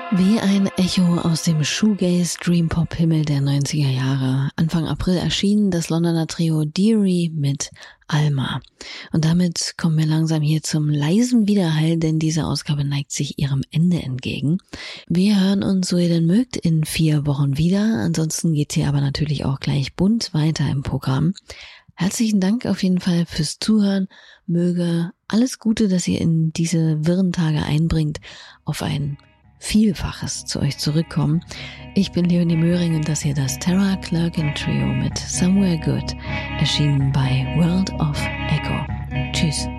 Wie ein Echo aus dem Shoegaze-Dream-Pop-Himmel der 90er Jahre. Anfang April erschien das Londoner Trio Deary mit Alma. Und damit kommen wir langsam hier zum leisen Widerhall, denn diese Ausgabe neigt sich ihrem Ende entgegen. Wir hören uns, so ihr denn mögt, in 4 Wochen wieder. Ansonsten geht's hier aber natürlich auch gleich bunt weiter im Programm. Herzlichen Dank auf jeden Fall fürs Zuhören. Möge alles Gute, das ihr in diese wirren Tage einbringt, auf ein Vielfaches zu euch zurückkommen. Ich bin Leonie Möhring und das hier das Tara Clerkin Trio mit Somewhere Good, erschienen bei World of Echo. Tschüss.